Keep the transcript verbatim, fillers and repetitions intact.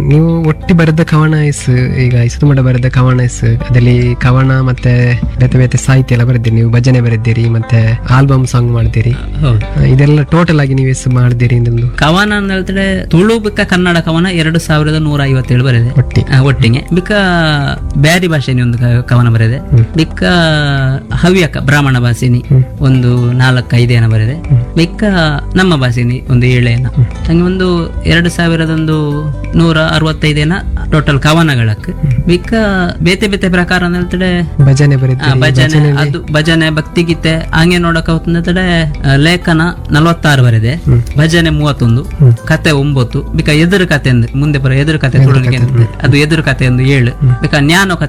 ನೀವು ಒಟ್ಟಿ ಬರೆದ ಕವನ ಎಸ್ ಈಗ ಇಸುದು ಮಠ ಬರೆದ ಕವನ ಎಸ್ ಅದರಲ್ಲಿ ಕವನ ಮತ್ತೆ ಬೇತೆ ಬೇತೆ ಸಾಹಿತ್ಯ ಎಲ್ಲ ಬರೆದಿರಿ, ನೀವು ಭಜನೆ ಬರೆದಿರಿ ಮತ್ತೆ ಆಲ್ಬಮ್ ಸಾಂಗ್ ಮಾಡಿದಿರಿ. ಹೌದು. ಇದೆಲ್ಲ ಟೋಟಲ್ ಆಗಿ ನೀವು ಎಷ್ಟು ಮಾಡಿದಿರಿ? ಇದೊಂದು ಕವನ ಅಂತ ಹೇಳಿದ್ರೆ ತುಳು ಬಿಕ್ಕ ಕನ್ನಡ ಕವನ ಎರಡು ಸಾವಿರದ ನೂರ ಐವತ್ತೇಳು ಬರೆದೆ ಒಟ್ಟಿ ಆ, ಒಟ್ಟಿಗೆ ಬಿಕ್ಕ ಬ್ಯಾರಿ ಭಾಷೆನಿ ಒಂದು ಕ- ಕವನ ಬರೆದೆ. ಬಿಕ್ಕ ಹವ್ಯಕ ಬ್ರಾಹ್ಮಣ ಭಾಷೆನಿ ಒಂದು ನಾಲ್ಕು ಐದೇನ ಬರೆದೆ. ಬಿಕ್ಕ ನಮ್ಮ ಭಾಷೆನಿ ಒಂದು ಏಳೇನ, ಹಂಗೆ ಒಂದು ಎರಡು ಸಾವಿರದೊಂದು ನೂರ ಅರವತ್ತೈದೇನ ಟೋಟಲ್ ಕವನಗಳಕ್ಕೆ. ಬಿಕ್ಕ ಬೇತೆ ಬೇತೆ ಪ್ರಕಾರ ಅಂತ ಹೇಳ್ತಾರೆ ಭಜನೆ ಆ, ಬರೆದಿರಿ. ಭಜನೆ ಅದು ಭಜನೆ ಭಕ್ತಿಗೀತೆ ಹಂಗೆ ನೋಡಕ್ ಹೋಗ್ತಂದ್ರೆ ಲೇಖನ ನಲವತ್ತಾರು ಬರೆದೆ, ಭಜನೆ ಮೂವತ್ತೊಂದು, ಕತೆ ಒಂಬತ್ತು, ಬಿಕ ಎದುರು ಕತೆ ಅಂದ್ರೆ ಮುಂದೆ ಬರೋ ಎದುರು ಕತೆ ತುಳುವಿಗೆ ಅಂತ, ಅದು ಎದುರು ಕತೆ ಒಂದು ಏಳು, ಬಿಕ ಜ್ಞಾನ ಕತೆ